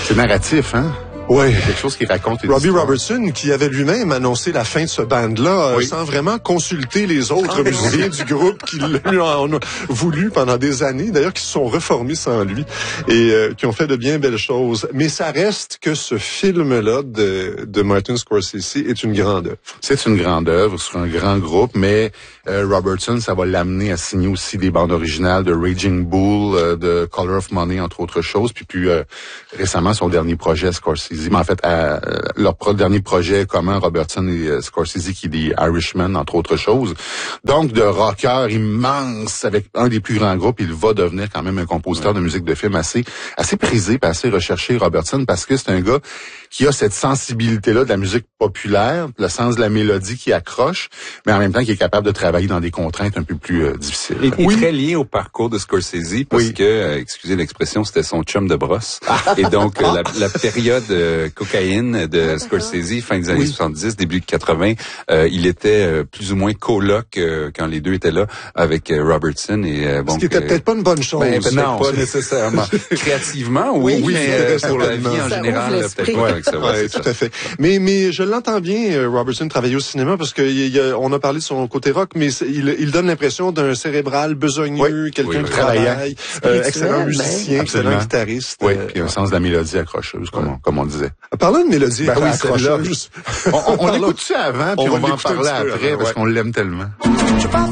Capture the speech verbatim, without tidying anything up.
C'est narratif, hein? Ouais. Quelque chose qui raconte une Robbie histoire. Robertson, qui avait lui-même annoncé la fin de ce band-là, oui. euh, sans vraiment consulter les autres musiciens du groupe qui lui ont voulu pendant des années, d'ailleurs, qui se sont reformés sans lui et euh, qui ont fait de bien belles choses. Mais ça reste que ce film-là de, de Martin Scorsese est une grande œuvre. C'est une grande œuvre sur un grand groupe, mais euh, Robertson, ça va l'amener à signer aussi des bandes originales de Raging Bull, euh, de Color of Money, entre autres choses, puis puis euh, récemment son dernier projet Scorsese. Mais en fait, à, euh, leur pro- dernier projet commun, Robertson et euh, Scorsese, qui est des Irishman, entre autres choses. Donc, de rocker immense, avec un des plus grands groupes, il va devenir quand même un compositeur ouais. de musique de film assez assez prisé, et assez recherché, Robertson, parce que c'est un gars qui a cette sensibilité-là de la musique populaire, le sens de la mélodie qui accroche, mais en même temps qui est capable de travailler dans des contraintes un peu plus euh, difficiles. Et, et oui. très lié au parcours de Scorsese, parce oui. que, euh, excusez l'expression, c'était son chum de brosse. Et donc, euh, la, la période euh, cocaïne de Scorsese, fin des années oui. soixante-dix, début quatre-vingts, euh, il était euh, plus ou moins coloc euh, quand les deux étaient là avec euh, Robertson. Et, euh, bon, Ce qui était euh, peut-être pas une bonne chose. Ben, peut-être non, pas nécessairement. Créativement, oui, oui mais euh, pour la vie en général, peut-être pas avec ça. Ouais, ouais, tout ça. à fait. Mais mais je l'entends bien, Robertson travailler au cinéma, parce que y a, on a parlé de son côté rock, mais il, il donne l'impression d'un cérébral besogneux, oui, quelqu'un oui, qui travaille, euh, excellent musicien, excellent guitariste. Oui, puis un sens de la mélodie accrocheuse, comme, on, comme on disait. Parlant de mélodie ben, accrocheuse, on, on, on l'écoute ça avant, puis on, on va en parler après, ouais. parce qu'on l'aime tellement.